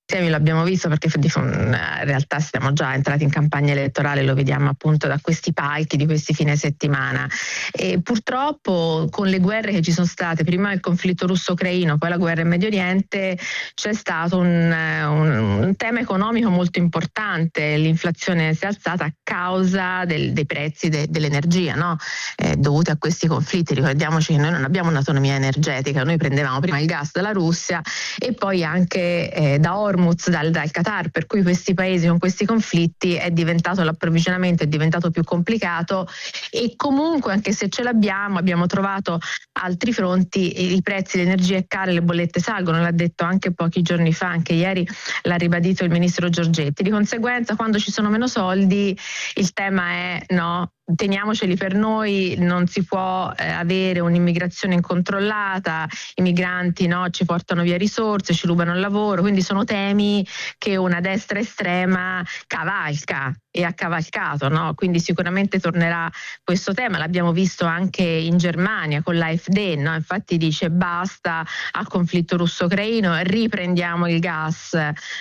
l'abbiamo visto perché in realtà siamo già entrati in campagna elettorale, lo vediamo appunto da questi palchi di questi fine settimana, e purtroppo con le guerre che ci sono state, prima il conflitto russo-ucraino, poi la guerra in Medio Oriente, c'è stato un tema economico molto importante. L'inflazione si è alzata a causa dei prezzi dell'energia, no? Dovuti a questi conflitti. Ricordiamoci che noi non abbiamo un'autonomia energetica, noi prendevamo prima il gas dalla Russia e poi anche da Hormuz, dal Qatar, per cui questi paesi con questi conflitti l'approvvigionamento è diventato più complicato, e comunque anche se ce abbiamo trovato altri fronti. I prezzi dell'energia è caro, le bollette salgono, l'ha detto anche pochi giorni fa, anche ieri l'ha ribadito il ministro Giorgetti. Di conseguenza, quando ci sono meno soldi, il tema è no, teniamoceli per noi, non si può avere un'immigrazione incontrollata, i migranti no, ci portano via risorse, ci rubano il lavoro, quindi sono temi che una destra estrema cavalca e ha cavalcato, no? Quindi sicuramente tornerà questo tema, l'abbiamo visto anche in Germania con l'AfD, no? Infatti dice basta al conflitto russo-ucraino, riprendiamo il gas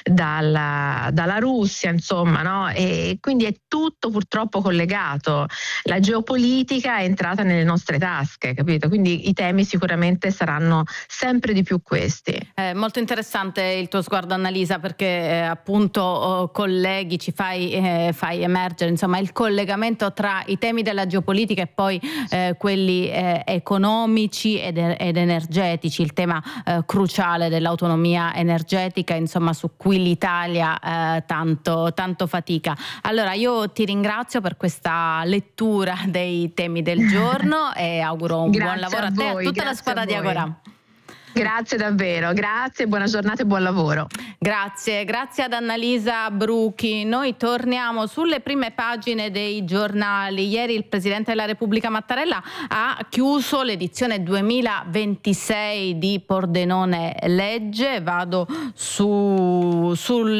dalla Russia, insomma, no? E quindi è tutto purtroppo collegato. La geopolitica è entrata nelle nostre tasche, capito? Quindi i temi sicuramente saranno sempre di più questi. Molto interessante il tuo sguardo, Annalisa, perché appunto colleghi, ci fai emergere insomma il collegamento tra i temi della geopolitica e poi quelli economici ed energetici, il tema cruciale dell'autonomia energetica, insomma, su cui l'Italia tanto fatica. Allora io ti ringrazio per questa lettura dei temi del giorno e auguro un buon lavoro a te e a tutta la squadra di Agorà. Grazie davvero, grazie, buona giornata e buon lavoro. Grazie ad Annalisa Bruchi. Noi torniamo sulle prime pagine dei giornali. Ieri il Presidente della Repubblica Mattarella ha chiuso l'edizione 2026 di Pordenone Legge. Vado sul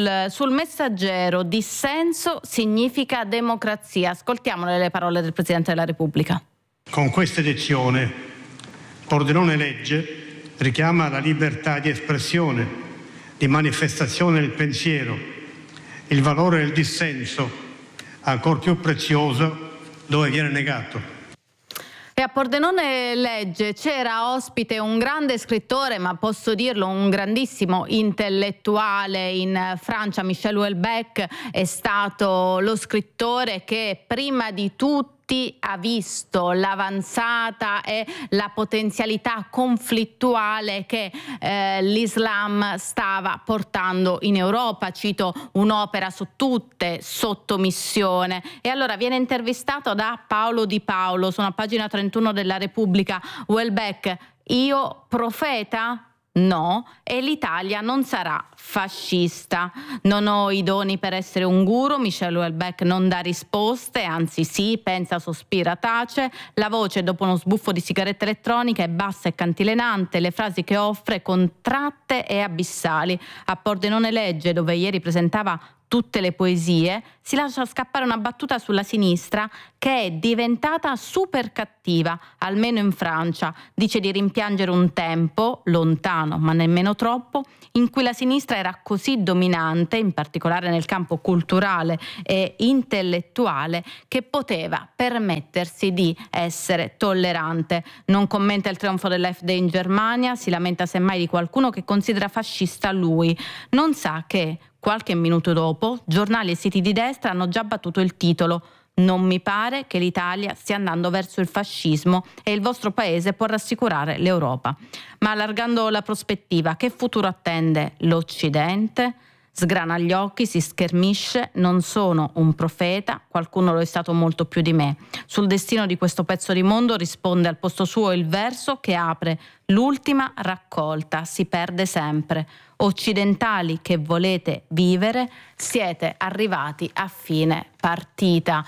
Messaggero: dissenso significa democrazia. Ascoltiamole le parole del Presidente della Repubblica. Con questa edizione Pordenone Legge richiama la libertà di espressione, di manifestazione del pensiero, il valore del dissenso, ancor più prezioso dove viene negato. E a Pordenone Legge c'era ospite un grande scrittore, ma posso dirlo un grandissimo intellettuale in Francia. Michel Houellebecq è stato lo scrittore che prima di tutto ha visto l'avanzata e la potenzialità conflittuale che l'Islam stava portando in Europa. Cito un'opera su tutte, Sottomissione. E allora viene intervistato da Paolo Di Paolo, sono a pagina 31 della Repubblica. Houellebecq: io profeta? No, e l'Italia non sarà fascista. Non ho i doni per essere un guru. Michel Houellebecq non dà risposte, anzi sì, pensa, sospira, tace. La voce dopo uno sbuffo di sigaretta elettronica è bassa e cantilenante, le frasi che offre contratte e abissali. A Pordenone Legge, dove ieri presentava tutte le poesie, si lascia scappare una battuta sulla sinistra che è diventata super cattiva, almeno in Francia. Dice di rimpiangere un tempo, lontano ma nemmeno troppo, in cui la sinistra era così dominante, in particolare nel campo culturale e intellettuale, che poteva permettersi di essere tollerante. Non commenta il trionfo dell'AfD in Germania, si lamenta semmai di qualcuno che considera fascista lui. Non sa che qualche minuto dopo, giornali e siti di destra hanno già battuto il titolo: non mi pare che l'Italia stia andando verso il fascismo e il vostro paese può rassicurare l'Europa. Ma allargando la prospettiva, che futuro attende l'Occidente? Sgrana gli occhi, si schermisce: non sono un profeta, qualcuno lo è stato molto più di me. Sul destino di questo pezzo di mondo risponde al posto suo il verso che apre l'ultima raccolta: si perde sempre. Occidentali che volete vivere, siete arrivati a fine partita.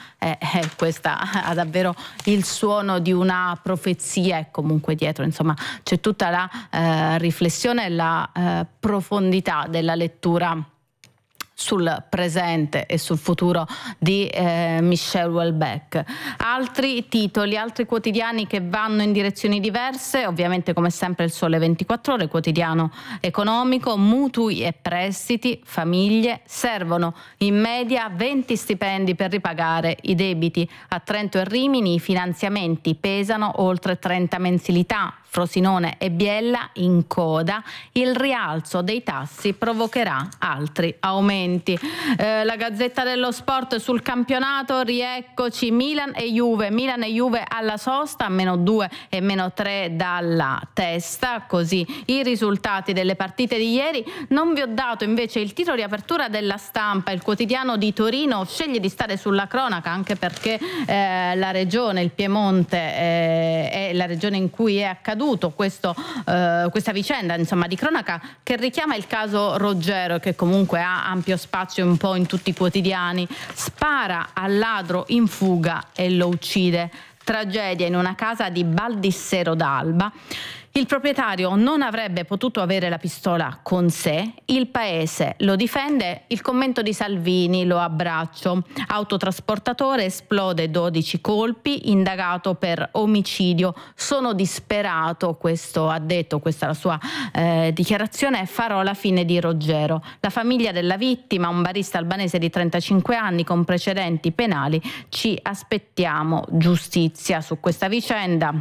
Questa ha davvero il suono di una profezia, e comunque dietro insomma c'è tutta la riflessione e la profondità della lettura sul presente e sul futuro di Michel Houellebecq. Altri titoli, altri quotidiani che vanno in direzioni diverse, ovviamente come sempre il Sole 24 Ore, quotidiano economico, mutui e prestiti, famiglie, servono in media 20 stipendi per ripagare i debiti. A Trento e Rimini i finanziamenti pesano oltre 30 mensilità. Frosinone e Biella in coda, il rialzo dei tassi provocherà altri aumenti. La Gazzetta dello Sport sul campionato, rieccoci Milan e Juve alla sosta, -2 e -3 dalla testa, così i risultati delle partite di ieri. Non vi ho dato invece il titolo di apertura della Stampa, il quotidiano di Torino sceglie di stare sulla cronaca anche perché la regione, il Piemonte, è la regione in cui è accaduto questa vicenda, insomma, di cronaca che richiama il caso Roggero, che comunque ha ampio spazio un po' in tutti i quotidiani. Spara al ladro in fuga e lo uccide. Tragedia in una casa di Baldissero d'Alba. Il proprietario non avrebbe potuto avere la pistola con sé, il paese lo difende, il commento di Salvini, lo abbraccio. Autotrasportatore, esplode 12 colpi, indagato per omicidio. Sono disperato, questo ha detto, questa è la sua dichiarazione, farò la fine di Roggero. La famiglia della vittima, un barista albanese di 35 anni con precedenti penali, ci aspettiamo giustizia su questa vicenda.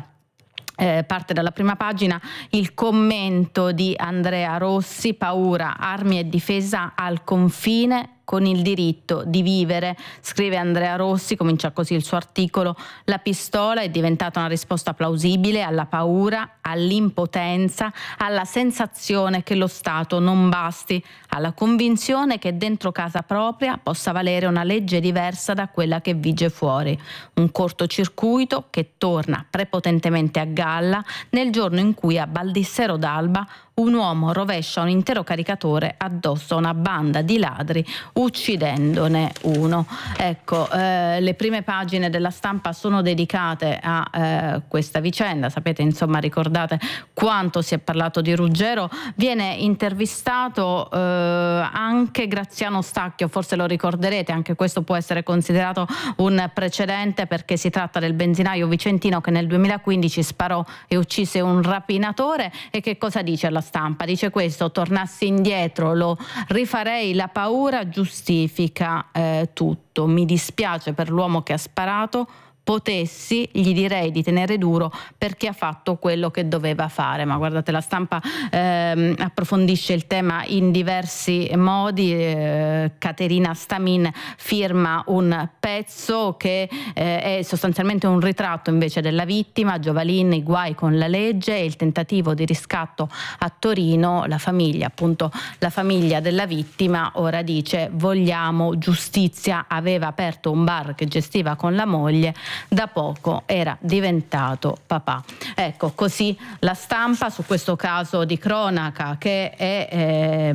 Parte dalla prima pagina il commento di Andrea Rossi, paura, armi e difesa al confine con il diritto di vivere, scrive Andrea Rossi, comincia così il suo articolo. La pistola è diventata una risposta plausibile alla paura, all'impotenza, alla sensazione che lo Stato non basti, alla convinzione che dentro casa propria possa valere una legge diversa da quella che vige fuori. Un cortocircuito che torna prepotentemente a galla nel giorno in cui a Baldissero d'Alba un uomo rovescia un intero caricatore addosso a una banda di ladri, uccidendone uno. Ecco, le prime pagine della Stampa sono dedicate a questa vicenda. Sapete, insomma, ricordate quanto si è parlato di Ruggero. Viene intervistato anche Graziano Stacchio, forse lo ricorderete, anche questo può essere considerato un precedente perché si tratta del benzinaio vicentino che nel 2015 sparò e uccise un rapinatore. E che cosa dice alla Stampa? Dice questo: tornassi indietro lo rifarei, la paura giustifica tutto, mi dispiace per l'uomo che ha sparato, potessi gli direi di tenere duro perché ha fatto quello che doveva fare. Ma guardate, la Stampa approfondisce il tema in diversi modi. Caterina Stamin firma un pezzo che è sostanzialmente un ritratto invece della vittima, Giovalin, i guai con la legge e il tentativo di riscatto a Torino. La famiglia, appunto la famiglia della vittima, ora dice vogliamo giustizia, aveva aperto un bar che gestiva con la moglie, da poco era diventato papà. Ecco, così la Stampa su questo caso di cronaca che è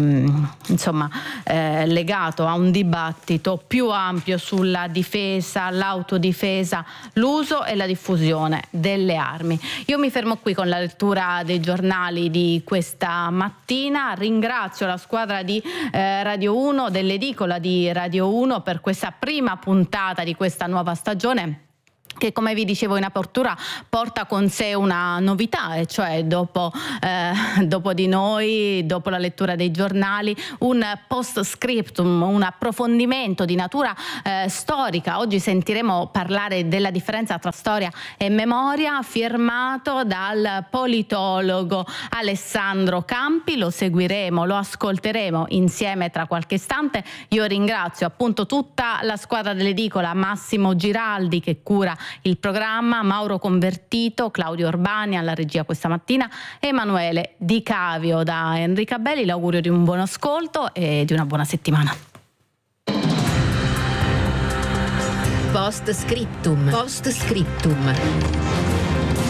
legato a un dibattito più ampio sulla difesa, l'autodifesa, l'uso e la diffusione delle armi. Io mi fermo qui con la lettura dei giornali di questa mattina. Ringrazio la squadra di Radio 1, dell'edicola di Radio 1 per questa prima puntata di questa nuova stagione, che, come vi dicevo in apertura, porta con sé una novità, e cioè dopo di noi, dopo la lettura dei giornali, un post-scriptum, un approfondimento di natura storica. Oggi sentiremo parlare della differenza tra storia e memoria, firmato dal politologo Alessandro Campi. Lo seguiremo, lo ascolteremo insieme tra qualche istante. Io ringrazio appunto tutta la squadra dell'edicola, Massimo Giraldi che cura il programma, Mauro Convertito, Claudio Urbani alla regia questa mattina, Emanuele Di Cavio da Enrica Belli. L'augurio di un buon ascolto e di una buona settimana. Post scriptum.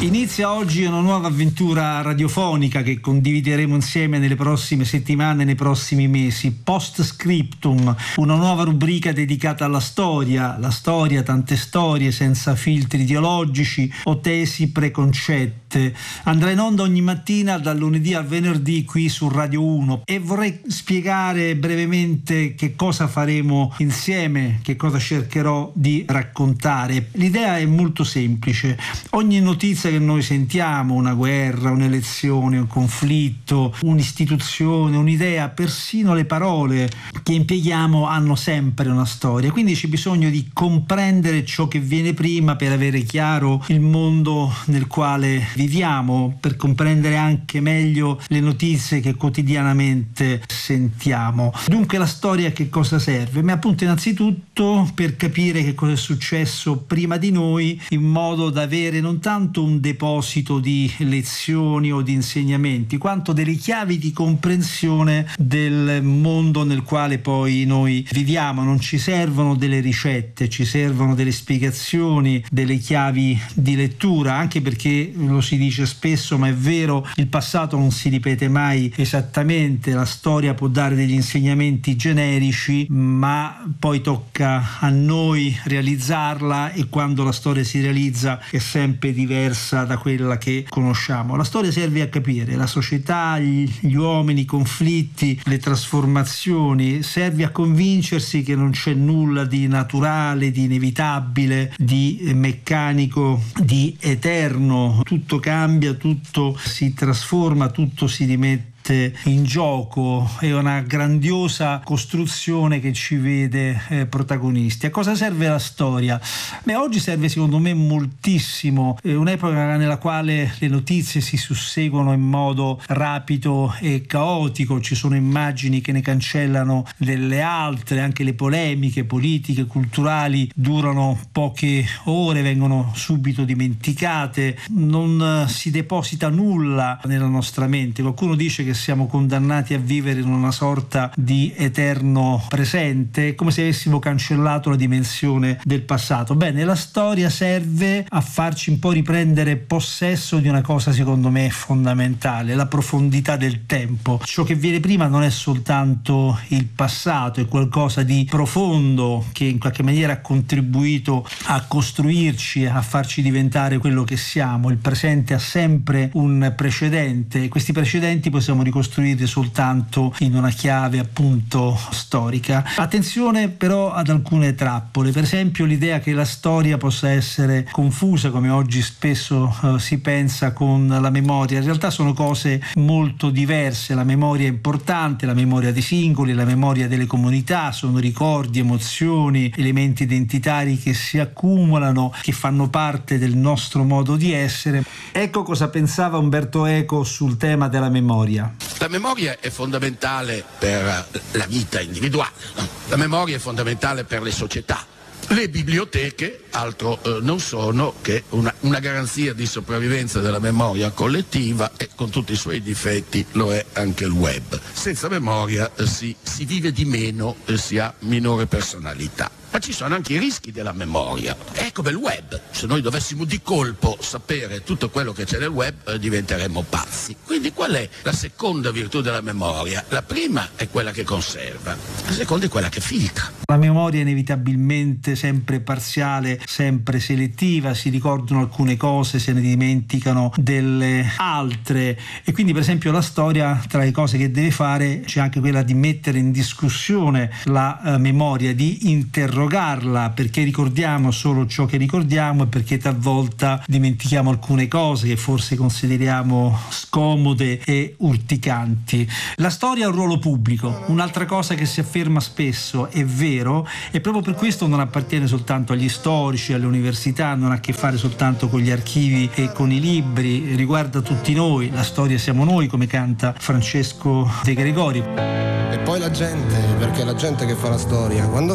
Inizia oggi una nuova avventura radiofonica che condivideremo insieme nelle prossime settimane, nei prossimi mesi. Post Scriptum, una nuova rubrica dedicata alla storia. La storia, tante storie senza filtri ideologici o tesi preconcette. Andrà in onda ogni mattina dal lunedì al venerdì qui su Radio 1 e vorrei spiegare brevemente che cosa faremo insieme, che cosa cercherò di raccontare. L'idea è molto semplice. Ogni notizia che noi sentiamo, una guerra, un'elezione, un conflitto, un'istituzione, un'idea, persino le parole che impieghiamo hanno sempre una storia, quindi c'è bisogno di comprendere ciò che viene prima per avere chiaro il mondo nel quale viviamo, per comprendere anche meglio le notizie che quotidianamente sentiamo. Dunque la storia a che cosa serve? Ma appunto innanzitutto per capire che cosa è successo prima di noi, in modo da avere non tanto un deposito di lezioni o di insegnamenti, quanto delle chiavi di comprensione del mondo nel quale poi noi viviamo. Non ci servono delle ricette, ci servono delle spiegazioni, delle chiavi di lettura, anche perché lo si dice spesso, ma è vero, il passato non si ripete mai esattamente, la storia può dare degli insegnamenti generici, ma poi tocca a noi realizzarla, e quando la storia si realizza è sempre diversa da quella che conosciamo. La storia serve a capire la società, gli uomini, i conflitti, le trasformazioni, serve a convincersi che non c'è nulla di naturale, di inevitabile, di meccanico, di eterno. Tutto cambia, tutto si trasforma, tutto si rimette in gioco. È una grandiosa costruzione che ci vede protagonisti. A cosa serve la storia? Beh, oggi serve secondo me moltissimo. È un'epoca nella quale le notizie si susseguono in modo rapido e caotico, ci sono immagini che ne cancellano delle altre, anche le polemiche politiche, culturali durano poche ore, vengono subito dimenticate, non si deposita nulla nella nostra mente. Qualcuno dice che siamo condannati a vivere in una sorta di eterno presente, come se avessimo cancellato la dimensione del passato. Bene, la storia serve a farci un po' riprendere possesso di una cosa secondo me fondamentale, la profondità del tempo. Ciò che viene prima non è soltanto il passato, è qualcosa di profondo che in qualche maniera ha contribuito a costruirci, a farci diventare quello che siamo. Il presente ha sempre un precedente e questi precedenti possiamo ricostruirli soltanto in una chiave appunto storica. Attenzione però ad alcune trappole, per esempio l'idea che la storia possa essere confusa, come oggi spesso si pensa, con la memoria. In realtà sono cose molto diverse. La memoria è importante, la memoria dei singoli, la memoria delle comunità, sono ricordi, emozioni, elementi identitari che si accumulano, che fanno parte del nostro modo di essere. Ecco cosa pensava Umberto Eco sul tema della memoria. La memoria è fondamentale per la vita individuale, no? La memoria è fondamentale per le società. Le biblioteche altro non sono che una garanzia di sopravvivenza della memoria collettiva, e con tutti i suoi difetti lo è anche il web. Senza memoria si vive di meno e si ha minore personalità. Ma ci sono anche i rischi della memoria. È come il web. Se noi dovessimo di colpo sapere tutto quello che c'è nel web, diventeremmo pazzi. Quindi qual è la seconda virtù della memoria? La prima è quella che conserva, la seconda è quella che filtra. La memoria è inevitabilmente sempre parziale, sempre selettiva, si ricordano alcune cose, se ne dimenticano delle altre, e quindi per esempio la storia, tra le cose che deve fare c'è anche quella di mettere in discussione la memoria, di interrogarla, perché ricordiamo solo ciò che ricordiamo e perché talvolta dimentichiamo alcune cose che forse consideriamo scomode e urticanti. La storia ha un ruolo pubblico, un'altra cosa che si afferma spesso, è vero, e proprio per questo non appartiene soltanto agli storici, alle università, non ha a che fare soltanto con gli archivi e con i libri, riguarda tutti noi. La storia siamo noi, come canta Francesco De Gregori. E poi la gente, perché è la gente che fa la storia. Quando